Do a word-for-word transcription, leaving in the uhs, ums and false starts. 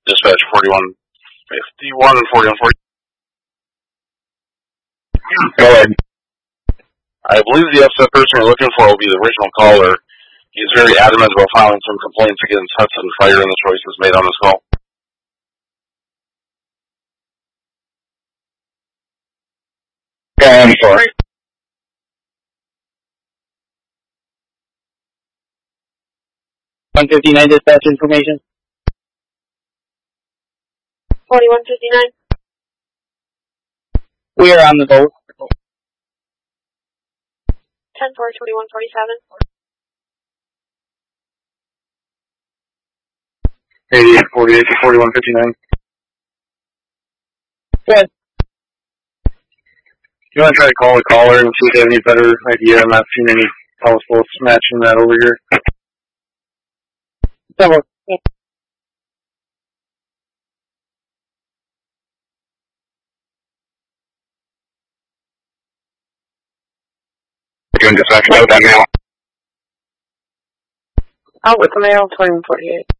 Dispatch forty-one fifty-one and forty-one forty. Go ahead. I believe the upset person we're looking for will be the original caller. He's very adamant about filing some complaints against Hudson Fire and the choices made on this call. And sorry. one fifty-nine dispatch information. forty-one fifty-nine. We are on the boat. ten four twenty-one forty-seven. eighty-eight forty-eight to forty-one fifty-nine. Good. You want to try to call a caller and see if they have any better idea? I'm not seeing any possible matching that over here. That yeah. Doing dispatch about that mail. Out with the mail, twenty-one forty-eight.